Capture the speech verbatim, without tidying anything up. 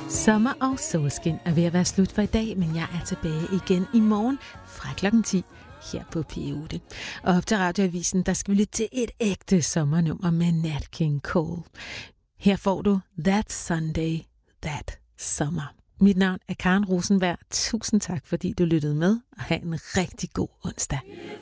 Sommer og solskin er ved at være slut for i dag, men jeg er tilbage igen i morgen fra klokken ti her på P otte. Og op til Radioavisen, der skal vi lytte til et ægte sommernummer med Nat King Cole. Her får du That Sunday, That Summer. Mit navn er Karen Rosenberg. Tusind tak, fordi du lyttede med, og have en rigtig god onsdag.